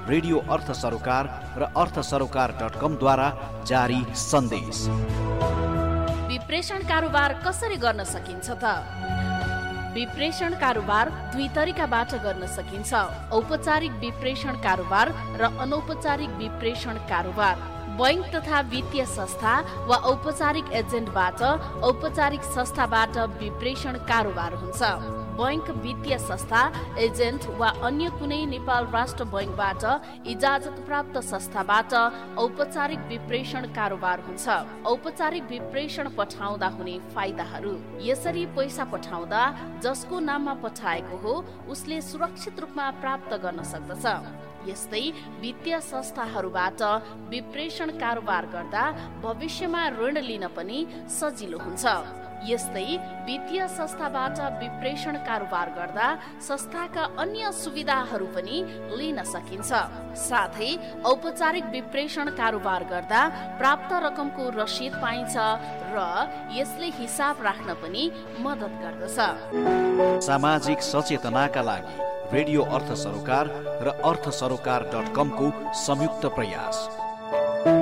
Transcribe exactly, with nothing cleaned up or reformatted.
Radio अर्थ सरोकार र अर्थ सरोकार डट कम द्वारा जारी सन्देश। विप्रेषण कारोबार कसरी गर्न सकिन्छ त? विप्रेषण कारोबार दुई तरिकाबाट गर्न सकिन्छ। औपचारिक विप्रेषण कारोबार र अनौपचारिक विप्रेषण कारोबार। बैंक तथा वित्तीय संस्था वा औपचारिक एजेन्टबाट औपचारिक संस्थाबाट विप्रेषण कारोबार हुन्छ। बैंक, वित्तीय संस्था, एजेन्ट वा अन्य कुनै नेपाल राष्ट्र बैंकबाट इजाजत प्राप्त संस्थाबाट औपचारिक विप्रेषण कारोबार हुन्छ। औपचारिक विप्रेषण पठाउँदा हुने फाइदाहरू। यसरी पैसा पठाउँदा जसको नाममा पठाएको हो उसले सुरक्षित रूपमा प्राप्त गर्न सक्दछ। यस्तै वित्तीय संस्थाहरूबाट विप्रेषण कारोबार गर्दा भविष्यमा ऋण लिन पनि सजिलो हुन्छ। यस्तै वित्तीय संस्थाबाट विप्रेषण कारोबार गर्दा संस्थाका अन्य सुविधाहरू पनि लिन सकिन्छ। साथै औपचारिक विप्रेषण कारोबार गर्दा प्राप्त रकमको रसिद पाइन्छ र यसले हिसाब राख्न पनि मद्दत गर्दछ। सामाजिक सचेतनाका लागि रेडियो अर्थ सरोकार र अर्थ सरोकार डट कम को संयुक्त प्रयास।